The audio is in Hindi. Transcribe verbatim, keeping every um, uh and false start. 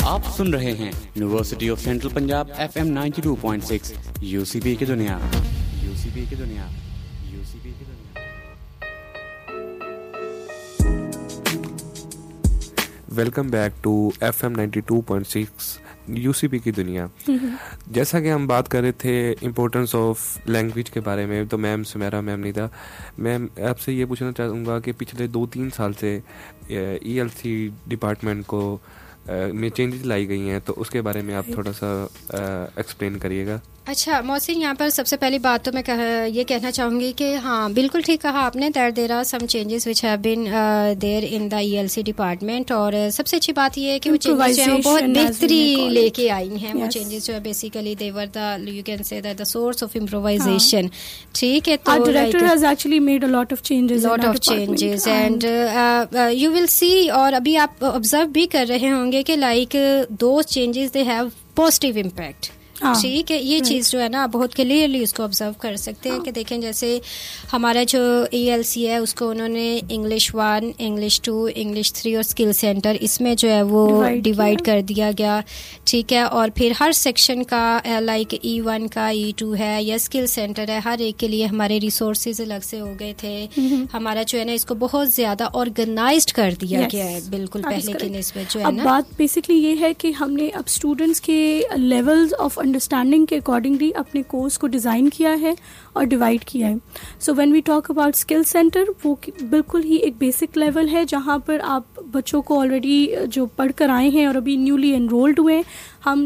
आप सुन रहे हैं university of central Punjab F M ninety two point six UCP की दुनिया यूसीपी की दुनिया यूसीपी की दुनिया। Welcome back to F M ninety two point six UCP की दुनिया। जैसा कि हम बात कर रहे थे इम्पोर्टेंस ऑफ लैंग्वेज के बारे में, तो मैम सुमेरा मैम नहीं था, मैम आपसे ये पूछना चाहूँगा कि पिछले दो तीन साल से ईएलसी डिपार्टमेंट को में चेंजेस लाई गई हैं, तो उसके बारे में आप थोड़ा सा एक्सप्लेन करिएगा। अच्छा मोहसिन, यहाँ पर सबसे पहली बात तो मैं कह, ये कहना चाहूँगी कि हाँ बिल्कुल ठीक कहा आपने, that there are some changes which have been there in the ELC department. और सबसे अच्छी बात ये है कि वो चेंजेस जो है वो बहुत बेहतरी लेके आई हैं। वो चेंजेस जो है basically they were the you can say that the source of improvisation. ठीक है, तो our director has actually made a lot of changes lot of changes and uh, you will see, और अभी आप ऑब्जर्व भी कर रहे होंगे कि लाइक दो changes they have positive impact. ठीक है, ये चीज़ जो है ना बहुत क्लियरली उसको ऑब्जर्व कर सकते हैं कि देखें जैसे हमारा जो ईएलसी है उसको उन्होंने English one, English to, English three और स्किल सेंटर इसमें जो है वो डिवाइड कर दिया गया। ठीक है, और फिर हर सेक्शन का लाइक ई वन का, ई टू है या स्किल सेंटर है, हर एक के लिए हमारे रिसोर्सेज अलग से हो गए थे। हमारा जो है ना इसको बहुत ज़्यादा ऑर्गेनाइज्ड कर दिया गया है बिल्कुल पहले की निस्बत जो है ना। बात बेसिकली ये है कि हमने अब स्टूडेंट्स के लेवल्स ऑफ अंडरस्टैंडिंग के अकॉर्डिंगली अपने कोर्स को डिज़ाइन किया है और डिवाइड किया है। So when we talk about skill centre, वो बिल्कुल ही एक बेसिक लेवल है जहाँ पर आप बच्चों को ऑलरेडी जो पढ़ कर आए हैं और अभी न्यूली एनरोल्ड हुए हैं, हम